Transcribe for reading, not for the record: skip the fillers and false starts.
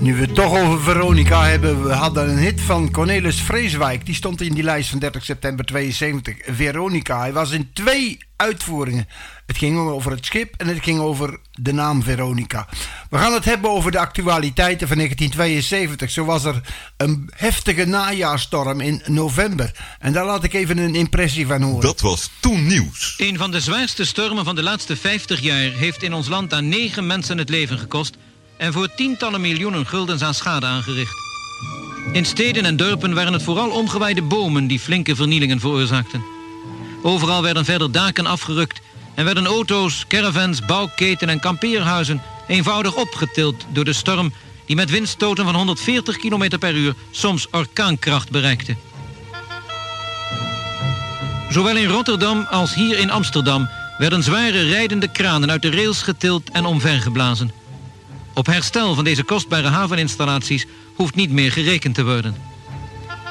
Nu we het toch over Veronica hebben, we hadden een hit van Cornelis Vreeswijk. Die stond in die lijst van 30 september 72. Veronica. Hij was in 2 uitvoeringen. Het ging over het schip en het ging over de naam Veronica. We gaan het hebben over de actualiteiten van 1972. Zo was er een heftige najaarstorm in november. En daar laat ik even een impressie van horen. Dat was toen nieuws. Een van de zwaarste stormen van de laatste 50 jaar heeft in ons land aan 9 mensen het leven gekost en voor tientallen miljoenen guldens aan schade aangericht. In steden en dorpen waren het vooral omgewaaide bomen die flinke vernielingen veroorzaakten. Overal werden verder daken afgerukt en werden auto's, caravans, bouwketen en kampeerhuizen eenvoudig opgetild door de storm die met windstoten van 140 km per uur soms orkaankracht bereikte. Zowel in Rotterdam als hier in Amsterdam werden zware rijdende kranen uit de rails getild en omvergeblazen. Op herstel van deze kostbare haveninstallaties hoeft niet meer gerekend te worden.